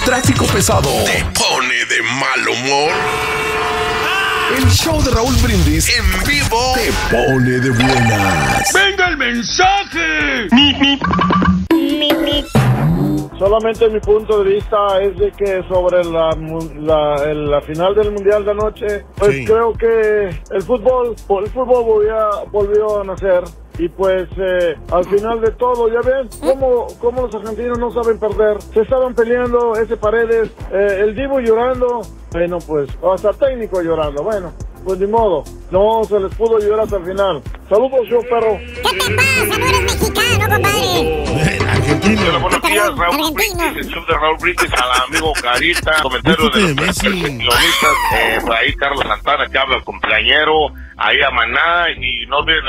tráfico pesado te pone de mal humor. El show de Raúl Brindis En vivo te pone de buenas. ¡Venga el mensaje! Solamente mi punto de vista es de que sobre la final del Mundial de anoche, pues Sí. creo que el fútbol volvió a nacer. Y pues al final de todo, ya ven cómo los argentinos no saben perder. Se estaban peleando, ese Paredes, el Dibu llorando. Bueno, pues hasta el técnico llorando. Bueno, pues ni modo. No se les pudo llorar hasta el final. Saludos, yo perro. ¿Qué te pasa? No eres mexicano, compadre. Argentino. Buenos días, Raúl Argentino. Brindis, el show de Raúl Brindis, al amigo Carita, comentario de los perfeccionistas, por ahí Carlos Santana que habla el cumpleañero, ahí a Maná, y no olviden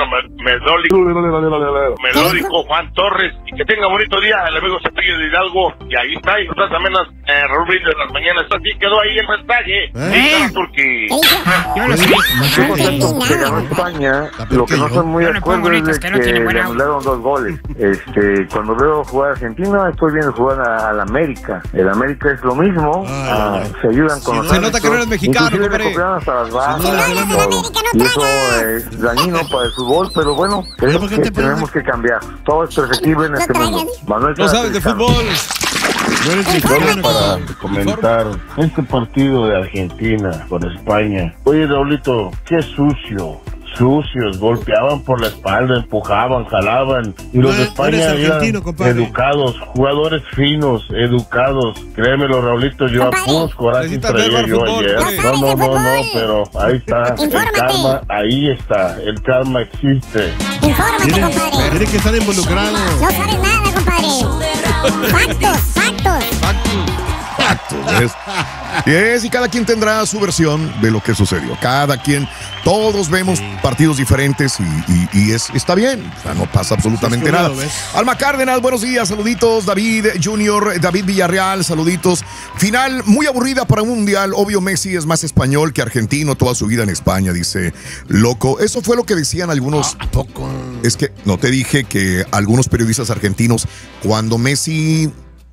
melódico Juan Torres, y que tenga bonito día el amigo Cepillo de Hidalgo, y ahí está, y nosotros también Raúl Brindis de las mañanas, así quedó ahí el mensaje, porque Yo lo sé. Estoy contento que ganó España. Lo que no estoy muy de acuerdo es de que le anularon 2 goles. Cuando veo jugar a Argentina, estoy viendo jugar al América. El América es lo mismo. Se ayudan con los Se nota que no eres mexicano, inclusive le compadre. copiaron hasta las barras Si no eres y del todo. América, no Y eso traigas. es dañino para el fútbol, pero bueno, creo ¿por qué que te pones- tenemos que cambiar. Todo es perfectible en No este mundo. traigas. Manuel No sabes de Mexicano. fútbol. No eres mexicano. Infórmate. Comentar este partido de Argentina con España. Oye, Raulito, qué sucios, golpeaban por la espalda, empujaban, jalaban, y los de Eres España argentino, eran compadre. educados, jugadores finos, educados. Créemelo, Raulito, yo a Compadre. puros corajes Necesitas traía ver yo fútbol, ayer. compadre. No sabes de fútbol. Pero ahí está, el Infórmate. karma, ahí está, el karma existe. Infórmate, compadre. Tienes que estar involucrado. No sabes nada, compadre. Factos. ¿Ves? Yes, y cada quien tendrá su versión de lo que sucedió. Cada quien, todos vemos partidos diferentes y está bien. O sea, no pasa absolutamente Sí, es nada. como lo ves. Alma Cárdenas, buenos días, saluditos. David Junior, David Villarreal, saluditos. Final muy aburrida para un mundial. Obvio, Messi es más español que argentino, toda su vida en España, dice Loco. Eso fue lo que decían algunos. ¿A poco? Es que no te dije que algunos periodistas argentinos, cuando Messi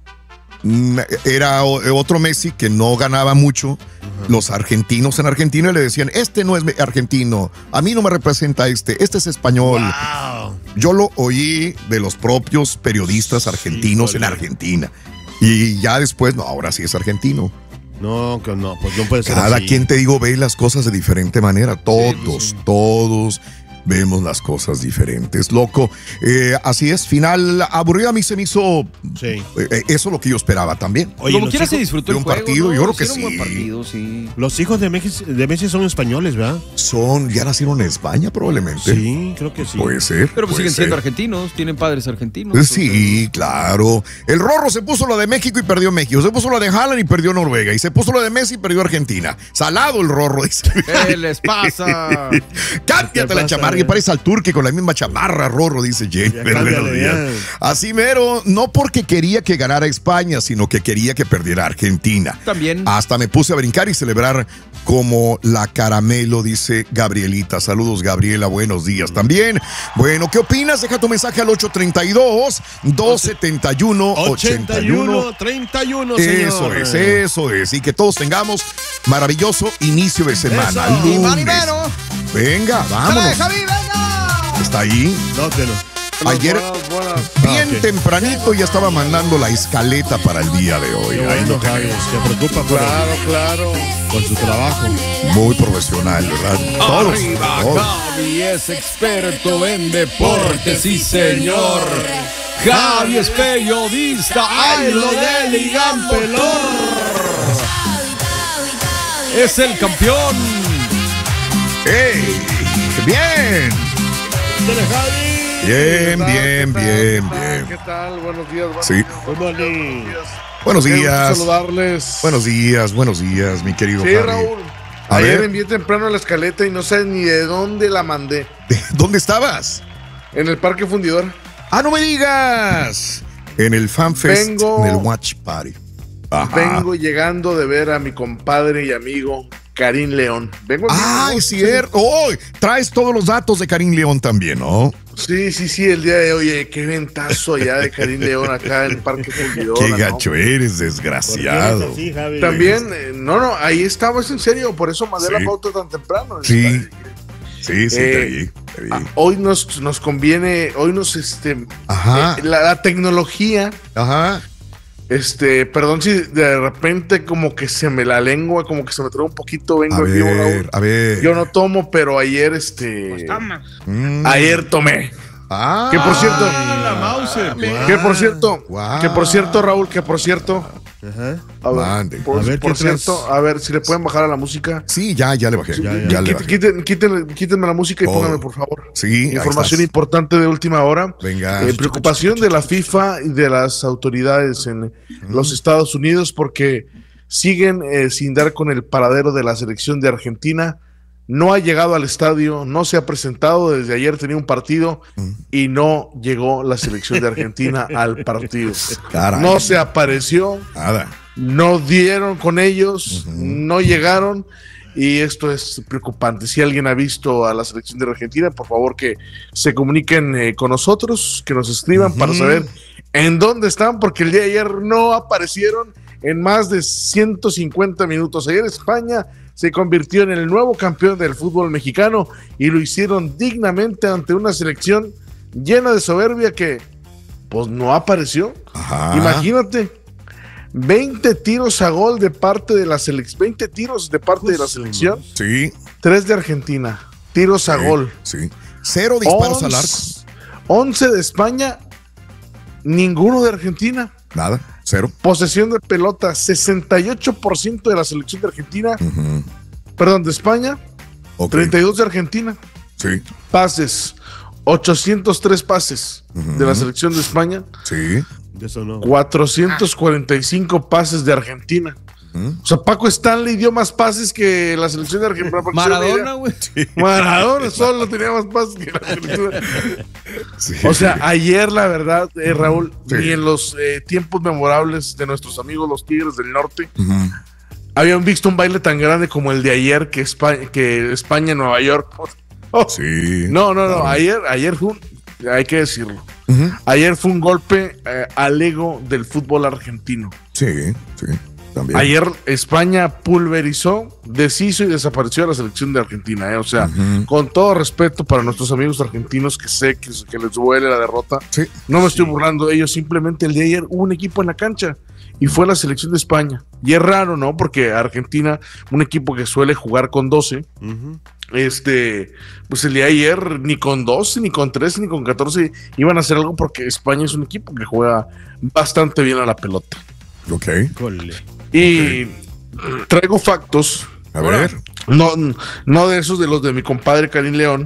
era otro Messi que no ganaba mucho, los argentinos en Argentina le decían, este no es argentino, a mí no me representa este es español. Wow. Yo lo oí de los propios periodistas argentinos en Argentina. Y ya después, no, ahora sí es argentino. No, que no, pues no puede ser Cada así. quien, te digo, ve las cosas de diferente manera. Todos vemos las cosas diferentes, loco. Así es, final aburrido. A mí se me hizo Sí. eso lo que yo esperaba también. Oye, Como los quiera se hijos- disfrutó de el un juego, partido, ¿no? yo creo que Hicieron un sí. buen partido, sí. Los hijos de Messi son españoles, ¿verdad? Ya nacieron en España probablemente. Sí, creo que sí. Puede ser. Pero pues puede siguen siendo ser. argentinos, tienen padres argentinos. Sí, claro. El Rorro se puso lo de México y perdió México. Se puso lo de Haaland y perdió Noruega. Y se puso lo de Messi y perdió Argentina. Salado el Rorro, dice. ¿Qué les pasa? Cámbiate la chamarra y parece al turque con la misma chamarra, Rorro, dice Jennifer. Ya, cámbiale, Buenos días. ya. Así mero, no porque quería que ganara España, sino que quería que perdiera Argentina. También. Hasta me puse a brincar y celebrar como la caramelo, dice Gabrielita. Saludos, Gabriela, buenos días también. Bueno, ¿qué opinas? Deja tu mensaje al 832-271-81. 31, Eso es. Y que todos tengamos maravilloso inicio de semana. Eso. Y Lunes. Maribero. Venga, vámonos. Javi, venga! Está ahí. No, que no. Ayer, bien ok. tempranito, ya estaba mandando la escaleta para el día de hoy. Qué Ahí bueno, lo Javi, tenemos. se preocupa por su trabajo. Muy profesional, ¿verdad? Todos. Arriba, todos. Javi es experto en deportes, sí señor. Javi es periodista, ay lo de Ligan Pelor. Es el campeón. ¡Ey! ¡Bien! Bien. ¿Qué tal? Buenos días. Sí. Good morning. Buenos Qué gusto días. saludarles. Buenos días, mi querido Sí, Javi. Raúl. A Ayer ver. envié temprano la escaleta y no sé ni de dónde la mandé. ¿Dónde estabas? En el Parque Fundidor. ¡Ah, no me digas! En el Fan Fest, Vengo- en el Watch Party. Ajá. Vengo llegando de ver a mi compadre y amigo Karim León. Es cierto. Oh, traes todos los datos de Karim León también, ¿no? Sí, el día de hoy, qué ventazo allá de Karim León acá en el Parque Fundidora. Qué gacho eres, desgraciado. Así, también, ahí estaba, es en serio, por eso mandé la pauta tan temprano. Sí, te vi. Hoy nos conviene, la tecnología. Ajá. Perdón si de repente como que se me la lengua, como que se me trae un poquito, vengo aquí, Raúl. A ver. Yo no tomo, pero ayer, ayer tomé. Que por cierto, la Mauser. Que por cierto, Raúl, Ajá. A ver si le pueden bajar a la música. Sí, ya le bajé. Quítenme la música y pónganme, por favor. Sí, información importante de última hora. Venga. Preocupación de la FIFA y de las autoridades en los Estados Unidos porque siguen sin dar con el paradero de la selección de Argentina. No ha llegado al estadio, no se ha presentado, desde ayer tenía un partido y no llegó la selección de Argentina al partido. Caray. No se apareció, nada. No dieron con ellos, no llegaron y esto es preocupante. Si alguien ha visto a la selección de Argentina, por favor que se comuniquen con nosotros, que nos escriban para saber en dónde están, porque el día de ayer no aparecieron en más de 150 minutos. Ayer España se convirtió en el nuevo campeón del fútbol mexicano y lo hicieron dignamente ante una selección llena de soberbia que pues no apareció. Ajá. Imagínate, 20 tiros a gol de parte de la selección, 20 tiros de parte de la selección. Sí. 3 de Argentina, tiros a gol. Sí. 0 disparos al arco. 11 de España, ninguno de Argentina. Nada. 0. Posesión de pelota, 68% de la selección de Argentina. Perdón, de España. 32 de Argentina. Sí. Pases, 803 pases de la selección de España. Sí. De eso no. 445 pases de Argentina. O sea, Paco Stanley dio más pases que la selección de Argentina. Maradona, güey. Maradona solo tenía más pases que la selección. Sí. O sea, ayer, la verdad, Raúl, ni en los tiempos memorables de nuestros amigos los Tigres del Norte habían visto un baile tan grande como el de ayer que España en Nueva York. Sí. No. Ayer fue hay que decirlo. Ayer fue un golpe al ego del fútbol argentino. Sí. También. Ayer España pulverizó, deshizo y desapareció a la selección de Argentina. O sea, con todo respeto para nuestros amigos argentinos, que sé que les duele la derrota. Sí. No me estoy burlando de ellos, simplemente el día de ayer hubo un equipo en la cancha y fue la selección de España. Y es raro, ¿no? Porque Argentina, un equipo que suele jugar con 12, pues el día de ayer ni con 12, ni con 13, ni con 14 iban a hacer algo porque España es un equipo que juega bastante bien a la pelota. Ok. Y traigo factos. A ver. No de esos de los de mi compadre Karim León.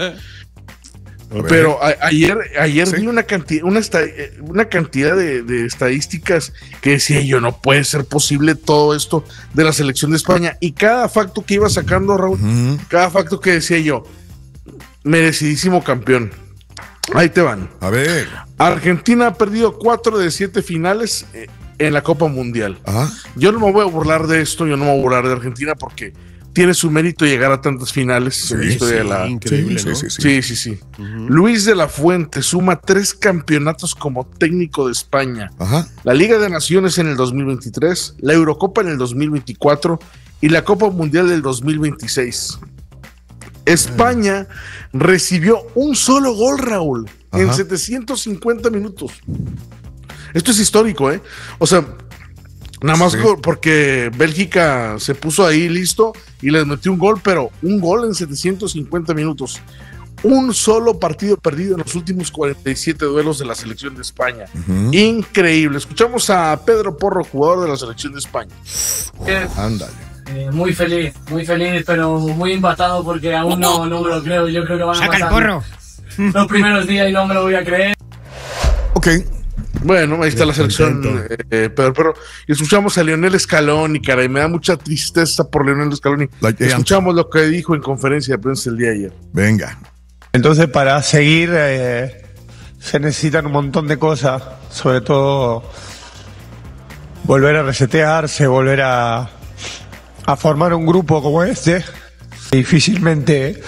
Pero ayer vi una cantidad de estadísticas que decía yo, no puede ser posible todo esto de la selección de España. Y cada facto que iba sacando, Raúl, cada facto que decía yo, merecidísimo campeón. Ahí te van. A ver. Argentina ha perdido 4 de 7 finales en la Copa Mundial. Yo no me voy a burlar de esto, yo no me voy a burlar de Argentina porque tiene su mérito llegar a tantas finales en la historia de la... Increíble, ¿no? Sí. Luis de la Fuente suma 3 campeonatos como técnico de España. La Liga de Naciones en el 2023, la Eurocopa en el 2024 y la Copa Mundial del 2026. España recibió un solo gol, Raúl, en 750 minutos. Esto es histórico, ¿eh? O sea, nada más porque Bélgica se puso ahí listo y les metió un gol, pero un gol en 750 minutos. Un solo partido perdido en los últimos 47 duelos de la selección de España. Increíble. Escuchamos a Pedro Porro, jugador de la selección de España. Ándale. Muy feliz, pero muy impactado porque aún no me lo creo. Yo creo que van a pasar los primeros días y no me lo voy a creer. Ok. Bueno, ahí está la selección, pero escuchamos a Lionel Scaloni, caray, me da mucha tristeza por Lionel Scaloni. Escuchamos lo que dijo en conferencia de prensa el día de ayer. Venga. Entonces, para seguir se necesitan un montón de cosas, sobre todo volver a resetearse, volver a a formar un grupo como este, difícilmente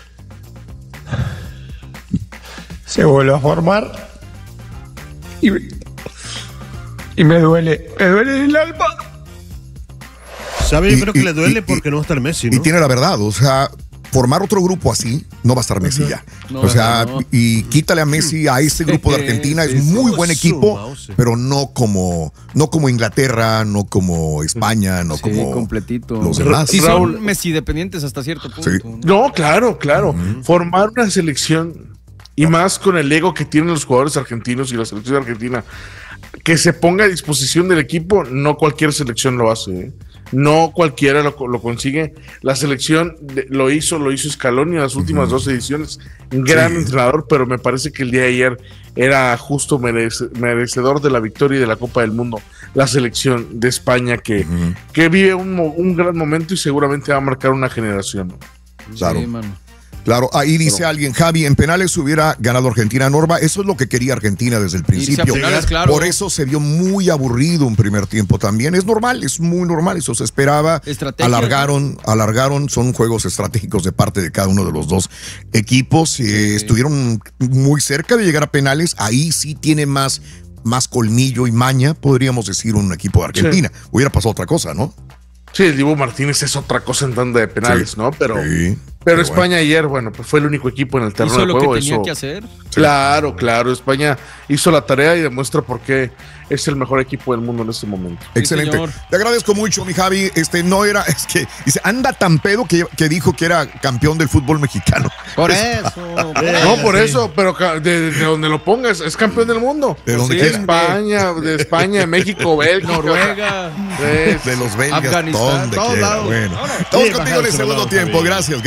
se vuelve a formar y me duele en el alma. ¿Sabe? Yo creo que le duele porque no va a estar Messi, ¿no? Y tiene la verdad, o sea, formar otro grupo así, no va a estar Messi ya. No, o sea, no. y quítale a Messi a este grupo de Argentina, es muy buen equipo, pero no como Inglaterra, no como España, no como completito. los demás. Sí, son Messi dependientes hasta cierto punto. Sí. No, claro. Formar una selección, y más con el ego que tienen los jugadores argentinos y la selección argentina, que se ponga a disposición del equipo, no cualquier selección lo hace, ¿eh? No cualquiera lo consigue. La selección lo hizo Scaloni en las últimas 2 ediciones. Gran entrenador, pero me parece que el día de ayer era justo merecedor de la victoria y de la Copa del Mundo. La selección de España que vive un gran momento y seguramente va a marcar una generación. Claro. Sí, mano. Claro, ahí dice alguien, Javi, en penales hubiera ganado Argentina. Norma, eso es lo que quería Argentina desde el principio. Penales, claro. Por eso se vio muy aburrido un primer tiempo también. Es normal, es muy normal, eso se esperaba. Alargaron, son juegos estratégicos de parte de cada uno de los dos equipos. Estuvieron muy cerca de llegar a penales, ahí sí tiene más colmillo y maña, podríamos decir, un equipo de Argentina. Sí. Hubiera pasado otra cosa, ¿no? Sí, el Dibu Martínez es otra cosa en tanda de penales, ¿no? Pero España ayer, pues fue el único equipo en el terreno de juego. ¿Hizo lo que tenía que hacer? Claro. España hizo la tarea y demuestra por qué es el mejor equipo del mundo en este momento. Excelente. Sí, te agradezco mucho, mi Javi. Dice, anda tan pedo que dijo que era campeón del fútbol mexicano. Por eso. No, por eso, pero de donde lo pongas, es campeón del mundo. De donde de España, México, Bélgica, Noruega, de los belgas, Afganistán, todos lados. Bueno, todos contigo en el segundo tiempo. Gracias.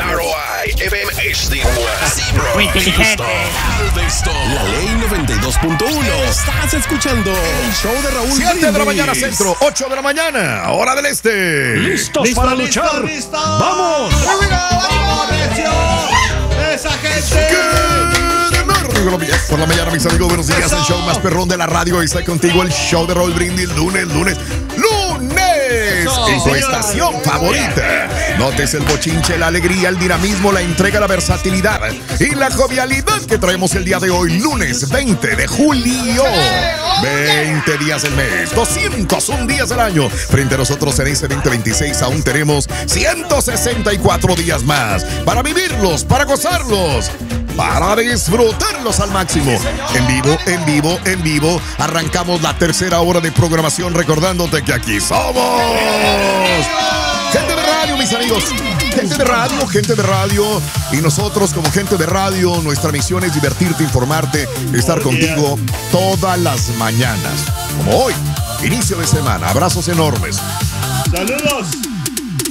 Muy inteligente. La ley 92.1. Estás escuchando el show de Raúl 7 de la mañana centro, 8 de la mañana, hora del este. ¿Listos para luchar? ¡Vamos! ¡Esa gente! Por la mañana, mis amigos, buenos días. El show más perrón de la radio. Está contigo el show de Raúl Brindis, lunes. En tu estación favorita. Notes el bochinche, la alegría, el dinamismo, la entrega, la versatilidad y la jovialidad que traemos el día de hoy, lunes 20 de julio. 20 días del mes, 201 días del año. Frente a nosotros en ese 2026 aún tenemos 164 días más para vivirlos, para gozarlos, para disfrutarlos al máximo. En vivo. Arrancamos la tercera hora de programación recordándote que aquí somos gente de radio, mis amigos. Gente de radio. Y nosotros como gente de radio, nuestra misión es divertirte, informarte, estar contigo todas las mañanas. Como hoy, inicio de semana. Abrazos enormes. ¡Saludos!